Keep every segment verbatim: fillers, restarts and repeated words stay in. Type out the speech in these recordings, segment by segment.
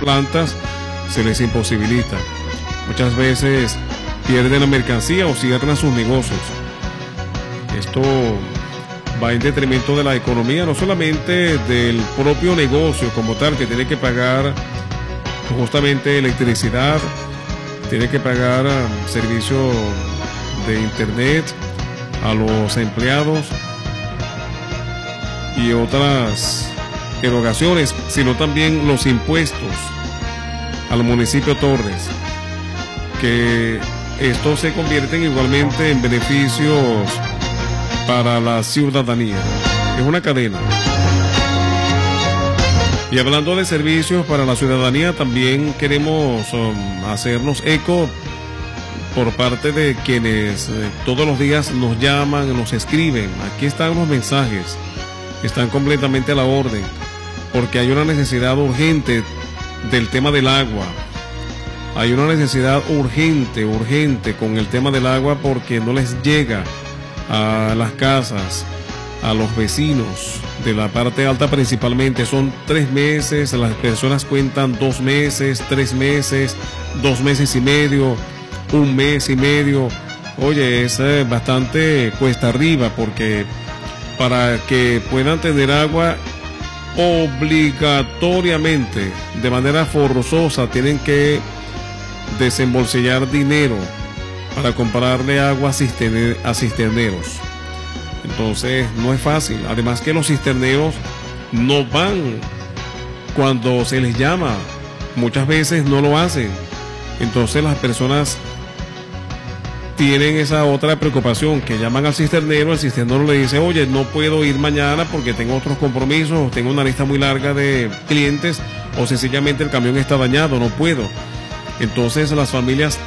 plantas se les imposibilita. Muchas veces pierden la mercancía o cierran sus negocios. Esto va en detrimento de la economía, no solamente del propio negocio como tal, que tiene que pagar justamente electricidad, tiene que pagar um, servicio de internet a los empleados y otras erogaciones, sino también los impuestos al municipio Torres, que estos se convierten igualmente en beneficios para la ciudadanía. Es una cadena. Y hablando de servicios para la ciudadanía, también queremos um, hacernos eco por parte de quienes eh, todos los días nos llaman, nos escriben. Aquí están los mensajes, están completamente a la orden, porque hay una necesidad urgente del tema del agua. Hay una necesidad urgente, urgente con el tema del agua, porque no les llega a las casas, a los vecinos de la parte alta principalmente. Son tres meses, las personas cuentan dos meses, tres meses, dos meses y medio, un mes y medio. Oye, es eh, bastante cuesta arriba, porque para que puedan tener agua obligatoriamente, de manera forzosa, tienen que desembolsillar dinero para comprarle agua a cisterneros. Entonces no es fácil. Además que los cisterneros no van cuando se les llama, muchas veces no lo hacen. Entonces las personas tienen esa otra preocupación, que llaman al cisternero, el cisternero le dice: oye, no puedo ir mañana porque tengo otros compromisos, tengo una lista muy larga de clientes, o sencillamente el camión está dañado, no puedo. Entonces las familias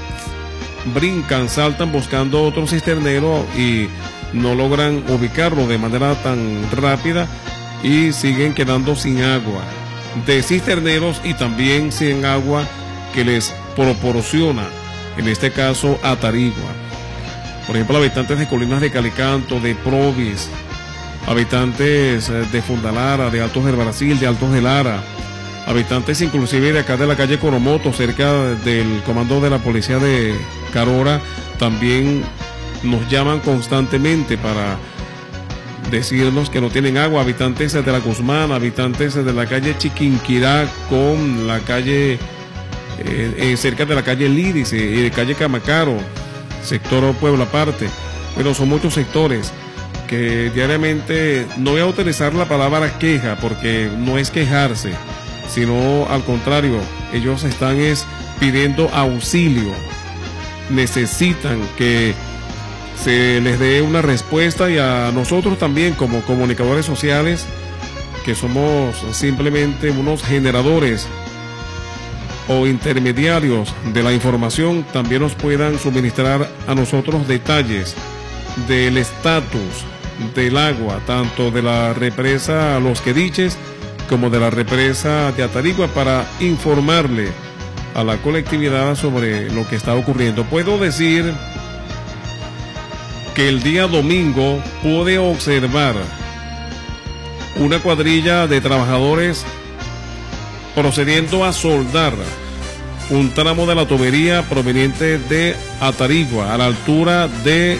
brincan, saltan buscando otro cisternero y no logran ubicarlo de manera tan rápida y siguen quedando sin agua de cisterneros y también sin agua que les proporciona, en este caso, Atarigua. Por ejemplo, habitantes de Colinas de Calicanto, de Provis, habitantes de Fundalara, de Altos del Brasil, de Altos de Lara, habitantes inclusive de acá de la calle Coromoto, cerca del comando de la policía de Carora, también nos llaman constantemente para decirnos que no tienen agua. Habitantes de la Guzmán, habitantes de la calle Chiquinquirá con la calle eh, eh, cerca de la calle Liris y eh, de calle Camacaro, sector Puebla Aparte. Pero son muchos sectores que diariamente, no voy a utilizar la palabra queja porque no es quejarse, sino al contrario, ellos están es pidiendo auxilio, necesitan que se les dé una respuesta, y a nosotros también como comunicadores sociales, que somos simplemente unos generadores o intermediarios de la información, también nos puedan suministrar a nosotros detalles del estatus del agua, tanto de la represa Los Quediches como de la represa de Atarigua, para informarle a la colectividad sobre lo que está ocurriendo. Puedo decir que el día domingo pude observar una cuadrilla de trabajadores procediendo a soldar un tramo de la tubería proveniente de Atarigua a la altura de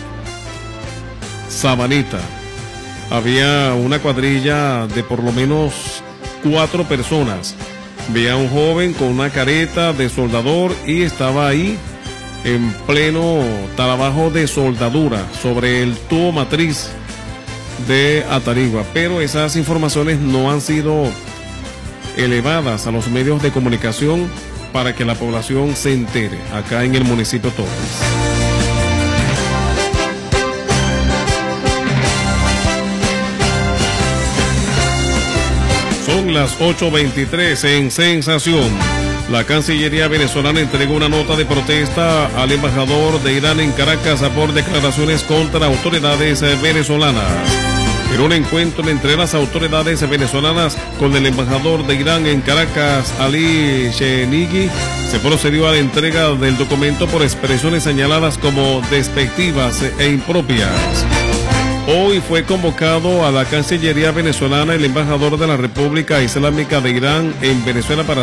Sabanita. Había una cuadrilla de por lo menos cuatro personas. Veía un joven con una careta de soldador y estaba ahí en pleno trabajo de soldadura sobre el tubo matriz de Atarigua. Pero esas informaciones no han sido elevadas a los medios de comunicación para que la población se entere acá en el municipio Torres. Son las ocho veintitrés en Sensación. La Cancillería venezolana entregó una nota de protesta al embajador de Irán en Caracas por declaraciones contra autoridades venezolanas. En un encuentro entre las autoridades venezolanas con el embajador de Irán en Caracas, Ali Shenigui, se procedió a la entrega del documento por expresiones señaladas como despectivas e impropias. Hoy fue convocado a la Cancillería venezolana el embajador de la República Islámica de Irán en Venezuela para